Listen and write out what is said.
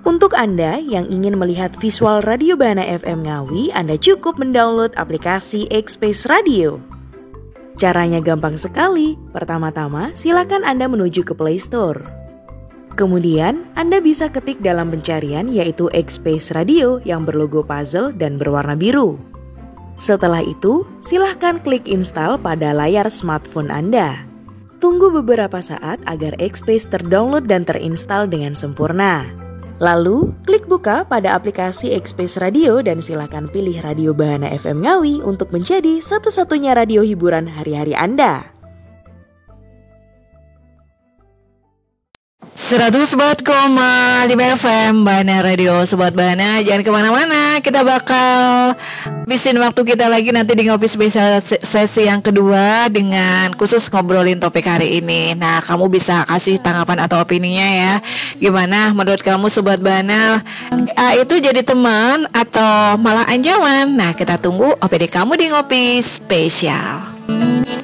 Untuk Anda yang ingin melihat visual Radio Bahana FM Ngawi, Anda cukup mendownload aplikasi X-Space Radio. Caranya gampang sekali. Pertama-tama, silakan Anda menuju ke Play Store. Kemudian, Anda bisa ketik dalam pencarian yaitu X-Space Radio yang berlogo puzzle dan berwarna biru. Setelah itu, silahkan klik install pada layar smartphone Anda. Tunggu beberapa saat agar X-Space terdownload dan terinstall dengan sempurna. Lalu, klik buka pada aplikasi X-Space Radio dan silakan pilih Radio Bahana FM Ngawi untuk menjadi satu-satunya radio hiburan hari-hari Anda. 104,5 FM Bahana Radio. Sobat Bahana, jangan kemana-mana. Kita bakal habisin waktu kita lagi nanti di Ngopi Spesial sesi yang kedua dengan khusus ngobrolin topik hari ini. Nah, kamu bisa kasih tanggapan atau opininya ya. Gimana menurut kamu Sobat Bahana? Itu jadi teman atau malah ancaman? Nah, kita tunggu opini kamu di Ngopi Spesial.